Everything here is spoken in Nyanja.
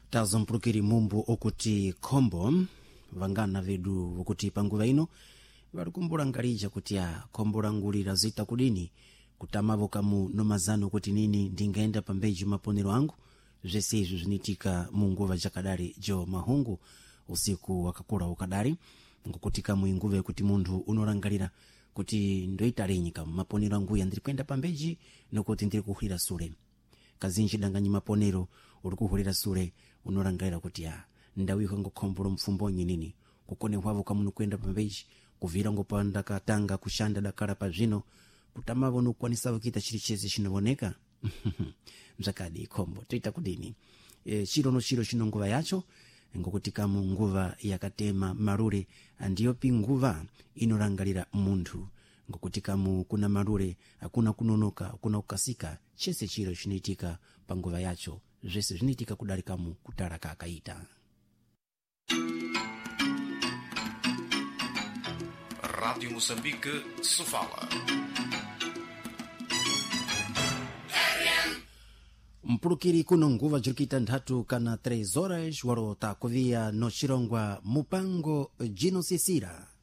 tazompulukiri mumbu okuti khombo vangana vedu okuti panguva ino valikumbula ngalija kuti khombo langulira zita kudini kutamavo kamu nomazano kuti nini ndingaenda pambeji maponero angu zvese izvi zvinitika munguva jakadari jo mahungu usiku wakakura ukadari ngokuti kamu inguva kuti munthu unorangalira kuti ndoita lenyi kamu maponero angu ndiri kuenda pambeji nokuti ndiri kuhulira sule kazinji danganyi maponero uri kuhulira sule unorangalira kuti ndawika ngokhombo mfumbonyi nini kukone hwavo kamuno kuenda pambeji kuvira ngopanda katanga kushanda dakala pa zvino kutamavo nokwanisa kita chiri chese chinovoneka mzakadi khombo toita kudini chiro no chiro chino nguva yacho ngokuti kamu nguva yakatema marure ndiyopi nguva inorangalira munthu ngokuti kamu kuna marure hakuna kunonoka hakuna kukasika chese chiro chinoitika panguva yacho zvese zvinoitika kudari kamu kutara kakaita. Rádio Moçambique se fala. Mpulukiri kuno nguva jirikita nthatu kana 3 horas warota kuvia no chirongwa mupango jinosisira